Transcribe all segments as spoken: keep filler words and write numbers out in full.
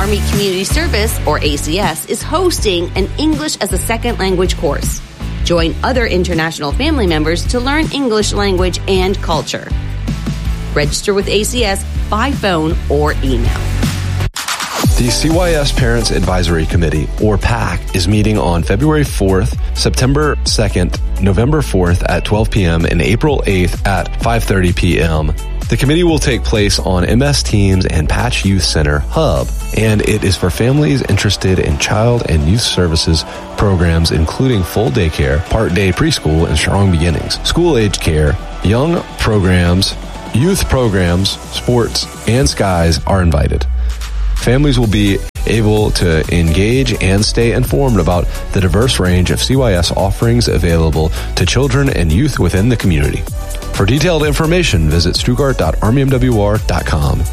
Army Community Service, or A C S, is hosting an English as a Second Language course. Join other international family members to learn English language and culture. Register with A C S by phone or email. The C Y S Parents Advisory Committee, or PAC, is meeting on February fourth, September second, November fourth at twelve p.m. and April eighth at five thirty p.m. The committee will take place on M S Teams and Patch Youth Center Hub, and it is for families interested in child and youth services programs, including full daycare, part-day preschool, and strong beginnings, school-age care, young programs, youth programs, sports, and skies are invited. Families will be able to engage and stay informed about the diverse range of C Y S offerings available to children and youth within the community. For detailed information, visit stuttgart dot army m w r dot com.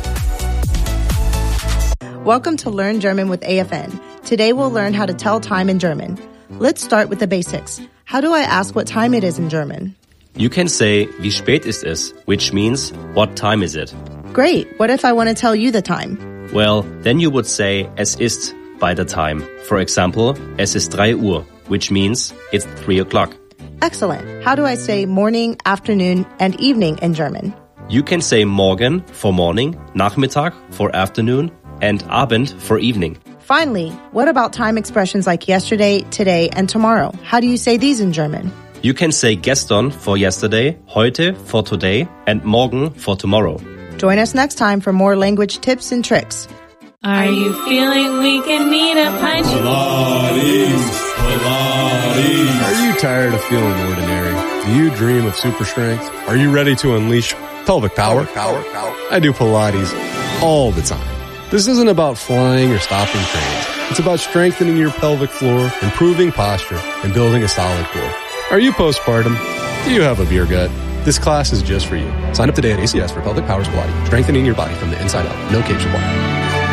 Welcome to Learn German with A F N. Today we'll learn how to tell time in German. Let's start with the basics. How do I ask what time it is in German? You can say, wie spät ist es, which means, what time is it? Great. What if I want to tell you the time? Well, then you would say, es ist by the time. For example, es ist drei Uhr, which means it's three o'clock. Excellent. How do I say morning, afternoon, and evening in German? You can say morgen for morning, Nachmittag for afternoon, and Abend for evening. Finally, what about time expressions like yesterday, today, and tomorrow? How do you say these in German? You can say gestern for yesterday, heute for today, and morgen for tomorrow. Join us next time for more language tips and tricks. Are you feeling we can meet a punch? Pilates, Pilates. Are you tired of feeling ordinary? Do you dream of super strength? Are you ready to unleash pelvic power? Power, power, power. I do Pilates all the time. This isn't about flying or stopping trains. It's about strengthening your pelvic floor, improving posture, and building a solid core. Are you postpartum? Do you have a beer gut? This class is just for you. Sign up today at A C S for Pelvic Power Pilates, strengthening your body from the inside out. No capes required.